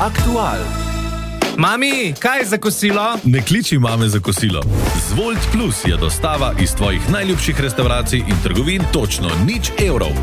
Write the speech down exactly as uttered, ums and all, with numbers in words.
Aktual. Mami, kaj je za kosilo? Ne kliči mame za kosilo. Zvolt Plus je dostava iz tvojih najljubših restavracij in trgovin točno nič evrov.